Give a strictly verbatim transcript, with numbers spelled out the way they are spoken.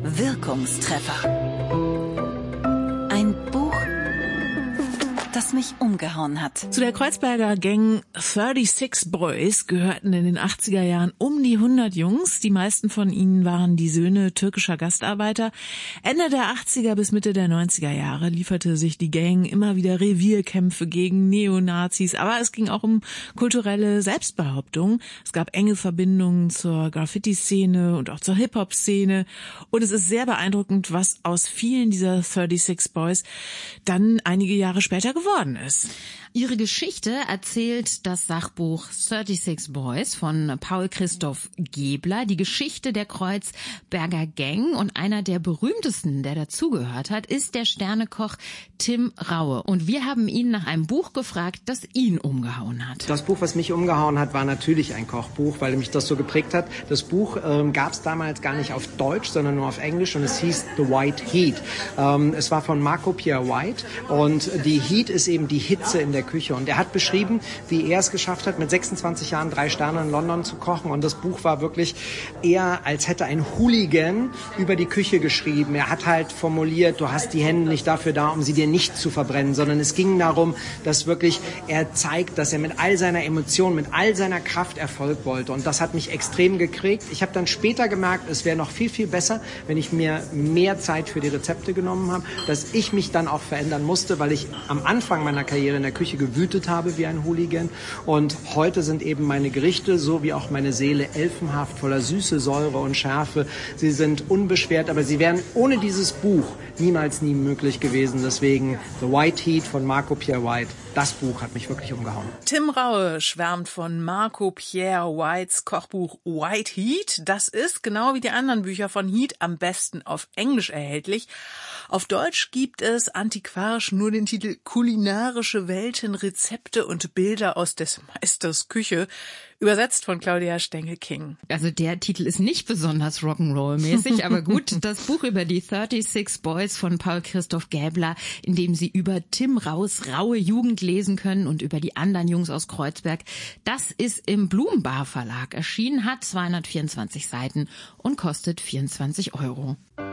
Wirkungstreffer. Ein Buch, das mich umgehauen hat. Zu der Kreuzberger Gang sechsunddreißig Boys gehörten in den achtziger Jahren um die hundert Jungs. Die meisten von ihnen waren die Söhne türkischer Gastarbeiter. Ende der achtziger bis Mitte der neunziger Jahre lieferte sich die Gang immer wieder Revierkämpfe gegen Neonazis. Aber es ging auch um kulturelle Selbstbehauptung. Es gab enge Verbindungen zur Graffiti-Szene und auch zur Hip-Hop-Szene. Und es ist sehr beeindruckend, was aus vielen dieser sechsunddreißig Boys dann einige Jahre später geworden ist. Ihre Geschichte erzählt das Sachbuch sechsunddreißig Boys von Paul Christoph Gebler, die Geschichte der Kreuzberger Gang. Und einer der berühmtesten, der dazugehört hat, ist der Sternekoch Tim Raue. Und wir haben ihn nach einem Buch gefragt, das ihn umgehauen hat. Das Buch, was mich umgehauen hat, war natürlich ein Kochbuch, weil mich das so geprägt hat. Das Buch ähm, gab es damals gar nicht auf Deutsch, sondern nur auf Englisch, und es hieß The White Heat. Ähm, es war von Marco Pierre White, und die Heat ist eben die Hitze in der Küche. Und er hat beschrieben, wie er es geschafft hat, mit sechsundzwanzig Jahren drei Sterne in London zu kochen. Und das Buch war wirklich eher, als hätte ein Hooligan über die Küche geschrieben. Er hat halt formuliert, du hast die Hände nicht dafür da, um sie dir nicht zu verbrennen, sondern es ging darum, dass wirklich er zeigt, dass er mit all seiner Emotion, mit all seiner Kraft Erfolg wollte. Und das hat mich extrem gekriegt. Ich habe dann später gemerkt, es wäre noch viel, viel besser, wenn ich mir mehr Zeit für die Rezepte genommen habe, dass ich mich dann auch verändern musste, weil ich am Anfang meiner Karriere in der Küche gewütet habe wie ein Hooligan. Und heute sind eben meine Gerichte, so wie auch meine Seele, elfenhaft, voller Süße, Säure und Schärfe. Sie sind unbeschwert, aber sie wären ohne dieses Buch niemals nie möglich gewesen. Deswegen The White Heat von Marco Pierre White. Das Buch hat mich wirklich umgehauen. Tim Raue schwärmt von Marco Pierre Whites Kochbuch White Heat. Das ist, genau wie die anderen Bücher von Heat, am besten auf Englisch erhältlich. Auf Deutsch gibt es antiquarisch nur den Titel Kulinarische Welten, Rezepte und Bilder aus des Meisters Küche, übersetzt von Claudia Stengel-King. Also der Titel ist nicht besonders Rock'n'Roll-mäßig, aber gut, das Buch über die sechsunddreißig Boys von Paul Christoph Gebler, in dem Sie über Tim Raues raue Jugend lesen können und über die anderen Jungs aus Kreuzberg, das ist im Blumenbar Verlag erschienen, hat zweihundertvierundzwanzig Seiten und kostet vierundzwanzig Euro.